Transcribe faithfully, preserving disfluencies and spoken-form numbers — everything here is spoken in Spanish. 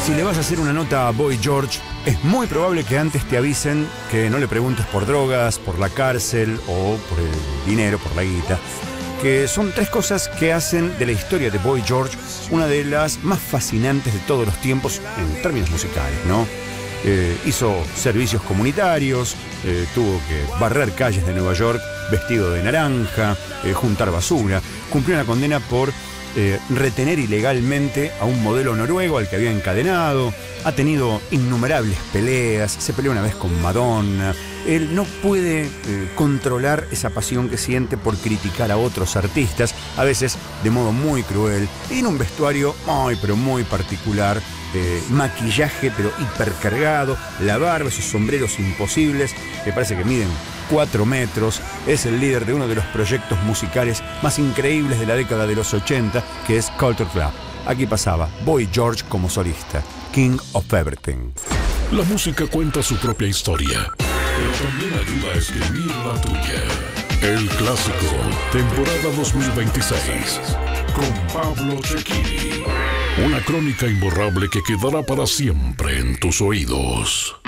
Si le vas a hacer una nota a Boy George, es muy probable que antes te avisen que no le preguntes por drogas, por la cárcel o por el dinero, por la guita. Que son tres cosas que hacen de la historia de Boy George una de las más fascinantes de todos los tiempos en términos musicales, ¿no? Eh, hizo servicios comunitarios, eh, tuvo que barrer calles de Nueva York vestido de naranja, eh, juntar basura, cumplió una condena por eh, retener ilegalmente a un modelo noruego al que había encadenado, ha tenido innumerables peleas, se peleó una vez con Madonna. Él no puede eh, controlar esa pasión que siente por criticar a otros artistas, a veces de modo muy cruel, y en un vestuario muy pero muy particular. Eh, maquillaje pero hipercargado, la barba, esos sombreros imposibles que parece que miden cuatro metros. Es el líder de uno de los proyectos musicales más increíbles de la década de los ochenta, que es Culture Club. Aquí pasaba Boy George como solista, King of Everything. La música cuenta su propia historia, pero también ayuda a escribir la tuya. El Clásico, temporada dos mil veintiséis, con Pablo Cecchini. Una crónica imborrable que quedará para siempre en tus oídos.